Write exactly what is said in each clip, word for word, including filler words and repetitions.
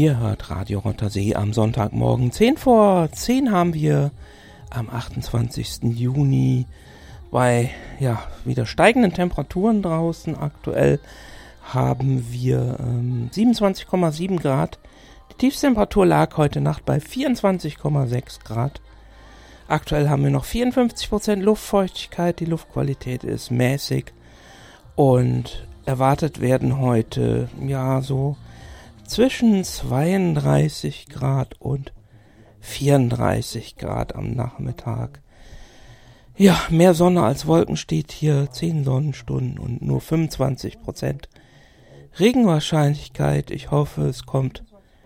Ihr hört Radio Rottersee am Sonntagmorgen. zehn vor zehn haben wir am achtundzwanzigsten Juni bei ja, wieder steigenden Temperaturen draußen. Aktuell haben wir ähm, siebenundzwanzig Komma sieben Grad. Die Tiefstemperatur lag heute Nacht bei vierundzwanzig Komma sechs Grad. Aktuell haben wir noch vierundfünfzig Prozent Luftfeuchtigkeit. Die Luftqualität ist mäßig. Und erwartet werden heute ja so zwischen zweiunddreißig Grad und vierunddreißig Grad am Nachmittag. Ja, mehr Sonne als Wolken steht hier, zehn Sonnenstunden und nur fünfundzwanzig Prozent Regenwahrscheinlichkeit. Ich hoffe, es kommt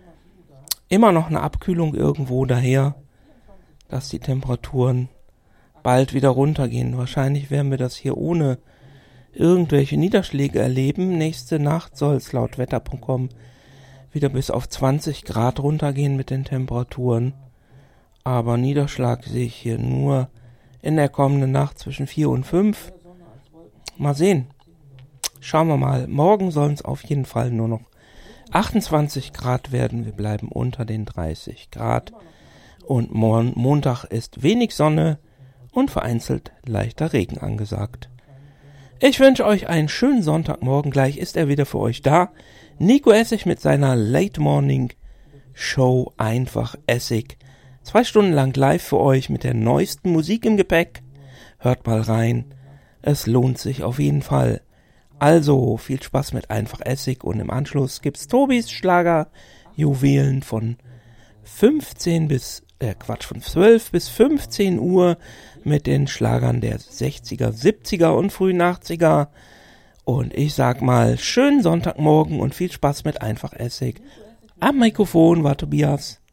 immer noch eine Abkühlung irgendwo daher, dass die Temperaturen bald wieder runtergehen. Wahrscheinlich werden wir das hier ohne irgendwelche Niederschläge erleben. Nächste Nacht soll es laut wetter punkt com wieder bis auf zwanzig Grad runtergehen mit den Temperaturen. Aber Niederschlag sehe ich hier nur in der kommenden Nacht zwischen vier und fünf. Mal sehen. Schauen wir mal. Morgen sollen es auf jeden Fall nur noch achtundzwanzig Grad werden. Wir bleiben unter den dreißig Grad. Und morgen Montag ist wenig Sonne und vereinzelt leichter Regen angesagt. Ich wünsche euch einen schönen Sonntagmorgen. Gleich ist er wieder für euch da. Nico Essig mit seiner Late Morning Show Einfach Essig. Zwei Stunden lang live für euch mit der neuesten Musik im Gepäck. Hört mal rein. Es lohnt sich auf jeden Fall. Also viel Spaß mit Einfach Essig und im Anschluss gibt's Tobis Schlager Juwelen von fünfzehn bis äh Quatsch von zwölf bis fünfzehn Uhr mit den Schlagern der sechziger, siebziger und frühen achtziger. Und ich sag mal, schönen Sonntagmorgen und viel Spaß mit Einfach Essig. Am Mikrofon war Tobias.